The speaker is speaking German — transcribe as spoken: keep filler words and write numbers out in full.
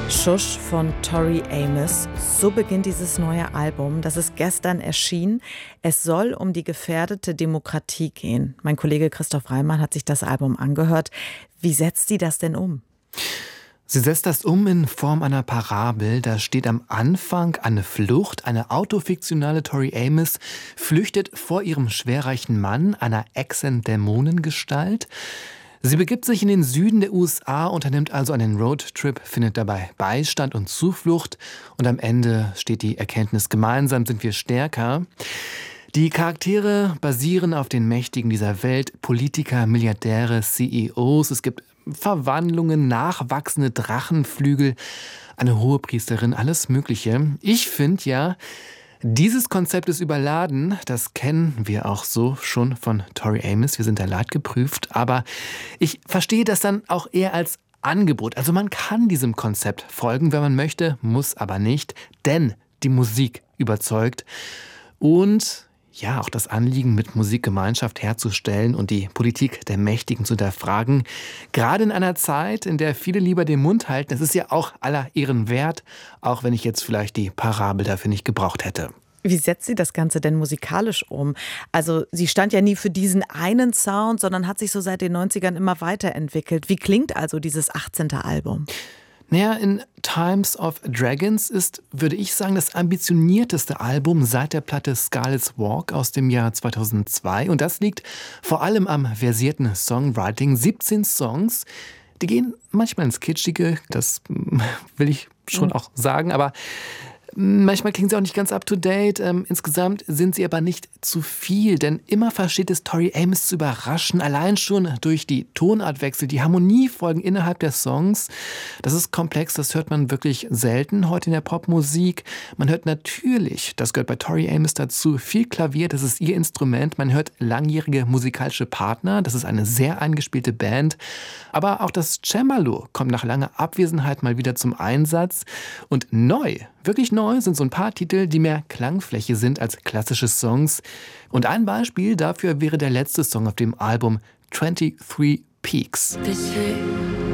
Shush von Tori Amos. So beginnt dieses neue Album. Das ist gestern erschienen. Es soll um die gefährdete Demokratie gehen. Mein Kollege Christoph Reimann hat sich das Album angehört. Wie setzt sie das denn um? Sie setzt das um in Form einer Parabel. Da steht am Anfang eine Flucht. Eine autofiktionale Tori Amos flüchtet vor ihrem schwerreichen Mann, einer Echsen-Dämonengestalt. Sie begibt sich in den Süden der U S A, unternimmt also einen Roadtrip, findet dabei Beistand und Zuflucht. Und am Ende steht die Erkenntnis: gemeinsam sind wir stärker. Die Charaktere basieren auf den Mächtigen dieser Welt, Politiker, Milliardäre, C E Os. Es gibt Verwandlungen, nachwachsende Drachenflügel, eine Hohepriesterin, alles Mögliche. Ich finde ja, dieses Konzept ist überladen. Das kennen wir auch so schon von Tori Amos. Wir sind da leidgeprüft. Aber ich verstehe das dann auch eher als Angebot. Also man kann diesem Konzept folgen, wenn man möchte, muss aber nicht. Denn die Musik überzeugt. Und ja, auch das Anliegen, mit Musik Gemeinschaft herzustellen und die Politik der Mächtigen zu hinterfragen. Gerade in einer Zeit, in der viele lieber den Mund halten, das ist ja auch aller Ehren wert, auch wenn ich jetzt vielleicht die Parabel dafür nicht gebraucht hätte. Wie setzt sie das Ganze denn musikalisch um? Also sie stand ja nie für diesen einen Sound, sondern hat sich so seit den neunzigern immer weiterentwickelt. Wie klingt also dieses achtzehnte Album? Naja, in Times of Dragons ist, würde ich sagen, das ambitionierteste Album seit der Platte Scarlet's Walk aus dem Jahr zweitausendzwei. Und das liegt vor allem am versierten Songwriting. siebzehn Songs, die gehen manchmal ins Kitschige, das will ich schon auch sagen, aber manchmal klingen sie auch nicht ganz up-to-date. Ähm, insgesamt sind sie aber nicht zu viel, denn immer versteht es Tori Amos zu überraschen, allein schon durch die Tonartwechsel, die Harmoniefolgen innerhalb der Songs. Das ist komplex, das hört man wirklich selten heute in der Popmusik. Man hört natürlich, das gehört bei Tori Amos dazu, viel Klavier, das ist ihr Instrument. Man hört langjährige musikalische Partner, das ist eine sehr eingespielte Band. Aber auch das Cembalo kommt nach langer Abwesenheit mal wieder zum Einsatz. Und neu, wirklich neu, sind so ein paar Titel, die mehr Klangfläche sind als klassische Songs. Und ein Beispiel dafür wäre der letzte Song auf dem Album, twenty-three Peaks. They say